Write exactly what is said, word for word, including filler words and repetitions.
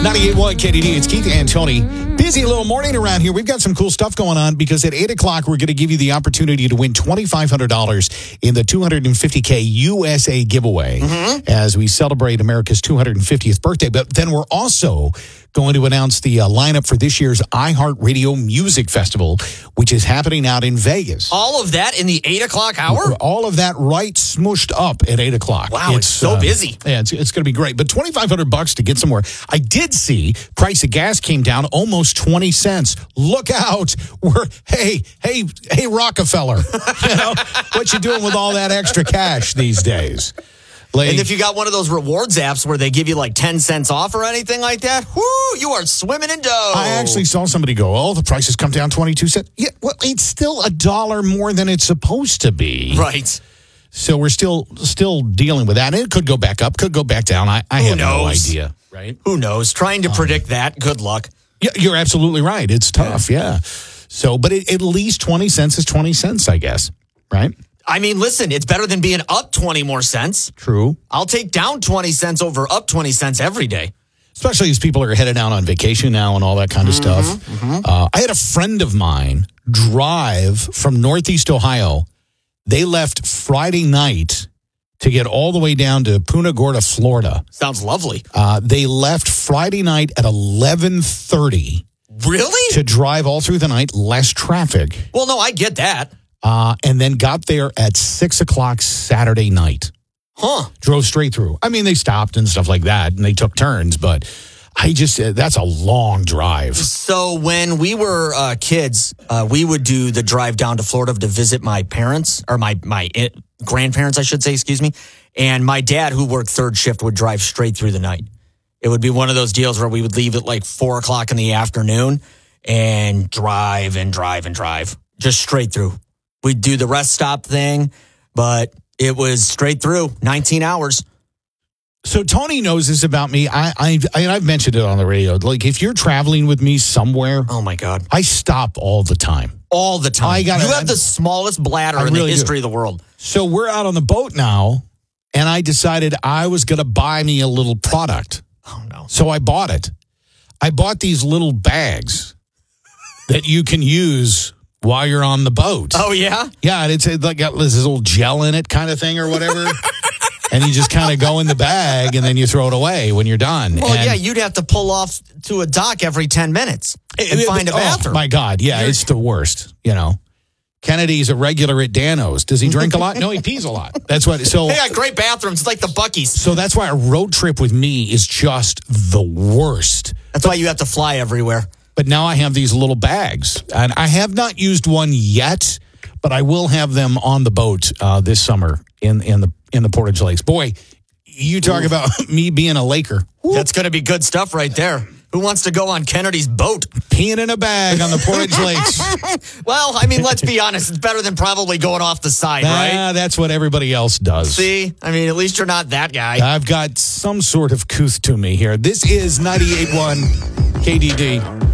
ninety-eight point one K D D, it's Keith and Tony. Busy little morning around here. We've got some cool stuff going on because at eight o'clock, we're going to give you the opportunity to win twenty-five hundred dollars in the two hundred fifty K U S A giveaway mm-hmm. as we celebrate America's two hundred fiftieth birthday. But then we're also going to announce the uh, lineup for this year's iHeartRadio Music Festival, which is happening out in Vegas. All of that in the eight o'clock hour? All of that right smooshed up at eight o'clock. Wow, it's, it's so uh, busy. Yeah, it's, it's going to be great. But twenty-five hundred bucks to get somewhere. I did see price of gas came down almost twenty cents. Look out. We're, hey, hey, hey, Rockefeller. You know, what you doing with all that extra cash these days? Like, and if you got one of those rewards apps where they give you like ten cents off or anything like that, whoo, you are swimming in dough. I actually saw somebody go, oh, the price has come down twenty-two cents. Yeah, well, it's still a dollar more than it's supposed to be. Right. So we're still still dealing with that. And it could go back up, could go back down. I, I have knows? no idea. Right? Who knows? Trying to um, predict that, good luck. Yeah, you're absolutely right. It's tough, yeah. yeah. So, but it, at least twenty cents is twenty cents, I guess. Right? I mean, listen, it's better than being up twenty more cents. True. I'll take down twenty cents over up twenty cents every day. Especially as people are headed out on vacation now and all that kind of mm-hmm, stuff. Mm-hmm. Uh, I had a friend of mine drive from Northeast Ohio. They left Friday night to get all the way down to Punta Gorda, Florida. Sounds lovely. Uh, they left Friday night at eleven thirty. Really? To drive all through the night, less traffic. Well, no, I get that. Uh, and then got there at six o'clock Saturday night. Huh. Drove straight through. I mean, they stopped and stuff like that, and they took turns, but I just, uh, that's a long drive. So when we were uh, kids, uh, we would do the drive down to Florida to visit my parents, or my, my it, grandparents, I should say, excuse me. And my dad, who worked third shift, would drive straight through the night. It would be one of those deals where we would leave at like four o'clock in the afternoon and drive and drive and drive, just straight through. We'd do the rest stop thing, but it was straight through, nineteen hours. So Tony knows this about me. I, I, I, I've mentioned it on the radio. Like, if you're traveling with me somewhere, oh my God, I stop all the time. All the time. I gotta, you have I, the smallest bladder I in really the history do. of the world. So we're out on the boat now, and I decided I was going to buy me a little product. Oh, no. So I bought it. I bought these little bags that you can use while you're on the boat. Oh, yeah? Yeah, and it's like got this little gel in it kind of thing or whatever. And you just kind of go in the bag and then you throw it away when you're done. Well, and yeah, you'd have to pull off to a dock every ten minutes and it, find a bathroom. Oh, my God. Yeah, you're, it's the worst, you know. Kennedy's a regular at Dano's. Does he drink a lot? No, he pees a lot. That's what. So they got great bathrooms. It's like the Buc-ee's. So that's why a road trip with me is just the worst. That's why you have to fly everywhere. But now I have these little bags, and I have not used one yet, but I will have them on the boat uh, this summer in in the in the Portage Lakes. Boy, you talk Ooh. about me being a Laker. Whoop. That's going to be good stuff right there. Who wants to go on Kennedy's boat? Peeing in a bag on the Portage Lakes. Well, I mean, let's be honest. It's better than probably going off the side, nah, right? That's what everybody else does. See? I mean, at least you're not that guy. I've got some sort of couth to me here. This is ninety-eight point one K D D.